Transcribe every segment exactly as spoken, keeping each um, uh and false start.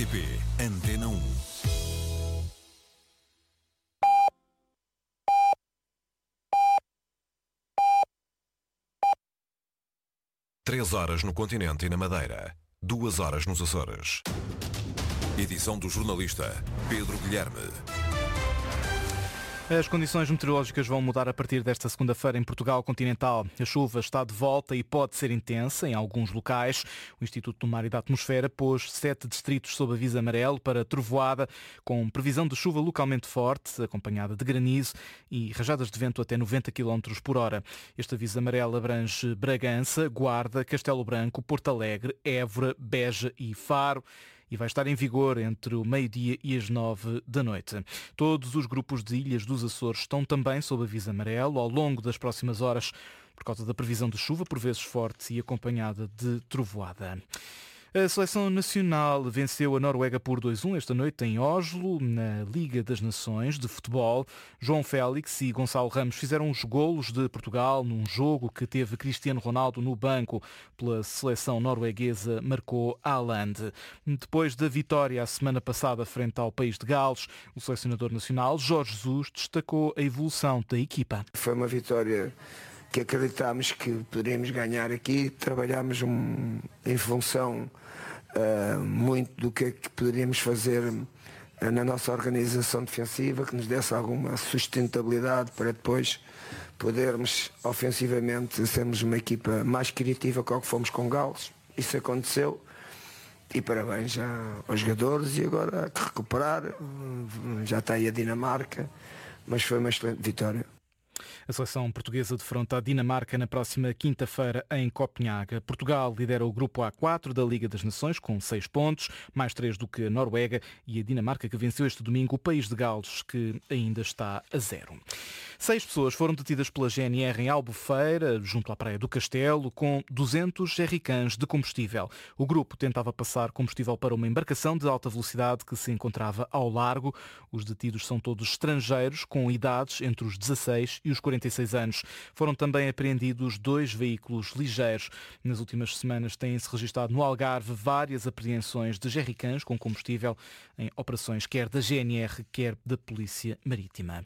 R T P Antena um. Três horas no continente e na Madeira. Duas horas nos Açores. Edição do jornalista Pedro Guilherme. As condições meteorológicas vão mudar a partir desta segunda-feira em Portugal continental. A chuva está de volta e pode ser intensa em alguns locais. O Instituto do Mar e da Atmosfera pôs sete distritos sob aviso amarelo para trovoada, com previsão de chuva localmente forte, acompanhada de granizo e rajadas de vento até noventa quilómetros por hora. Este aviso amarelo abrange Bragança, Guarda, Castelo Branco, Porto Alegre, Évora, Beja e Faro, e vai estar em vigor entre o meio-dia e as nove da noite. Todos os grupos de ilhas dos Açores estão também sob aviso amarelo ao longo das próximas horas por causa da previsão de chuva, por vezes forte e acompanhada de trovoada. A Seleção Nacional venceu a Noruega por dois a um esta noite em Oslo, na Liga das Nações de Futebol. João Félix e Gonçalo Ramos fizeram os golos de Portugal num jogo que teve Cristiano Ronaldo no banco. Pela seleção norueguesa marcou Haaland. Depois da vitória a semana passada frente ao país de Gales, o selecionador nacional Jorge Jesus destacou a evolução da equipa. Foi uma vitória que acreditámos que poderíamos ganhar aqui. Trabalhámos um, em função uh, muito do que é que poderíamos fazer uh, na nossa organização defensiva, que nos desse alguma sustentabilidade para depois podermos ofensivamente sermos uma equipa mais criativa que o que fomos com Gales. Isso aconteceu e parabéns já aos jogadores, e agora há que recuperar. Já está aí a Dinamarca, mas foi uma excelente vitória. A seleção portuguesa defronta a Dinamarca na próxima quinta-feira em Copenhaga. Portugal lidera o grupo A quatro da Liga das Nações com seis pontos, mais três do que a Noruega, e a Dinamarca, que venceu este domingo o país de Gales, que ainda está a zero. Seis pessoas foram detidas pela G N R em Albufeira, junto à Praia do Castelo, com duzentos jerrycans de combustível. O grupo tentava passar combustível para uma embarcação de alta velocidade que se encontrava ao largo. Os detidos são todos estrangeiros, com idades entre os dezasseis e os quarenta e seis anos. Foram também apreendidos dois veículos ligeiros. Nas últimas semanas têm-se registado no Algarve várias apreensões de jerrycans com combustível em operações quer da G N R, quer da Polícia Marítima.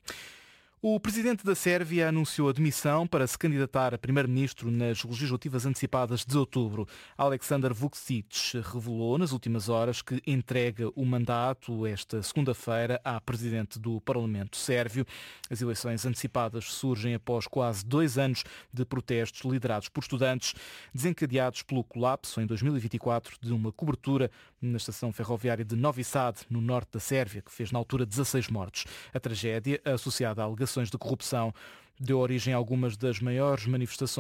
O presidente da Sérvia anunciou a demissão para se candidatar a primeiro-ministro nas legislativas antecipadas de outubro. Aleksandar Vučić revelou nas últimas horas que entrega o mandato esta segunda-feira à presidente do Parlamento sérvio. As eleições antecipadas surgem após quase dois anos de protestos liderados por estudantes, desencadeados pelo colapso em dois mil e vinte e quatro de uma cobertura na estação ferroviária de Novi Sad, no norte da Sérvia, que fez na altura dezasseis mortos. A tragédia, associada a alegações de corrupção, deu origem a algumas das maiores manifestações